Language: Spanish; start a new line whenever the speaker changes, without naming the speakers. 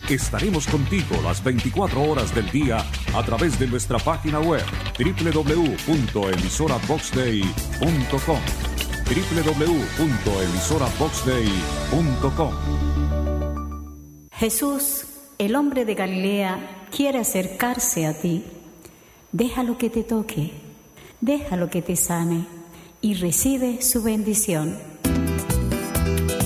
Estaremos contigo las 24 horas del día a través de nuestra página web www.emisoraboxday.com www.emisoraboxday.com.
Jesús, el hombre de Galilea, quiere acercarse a ti. Déjalo que te toque, déjalo que te sane y recibe su bendición.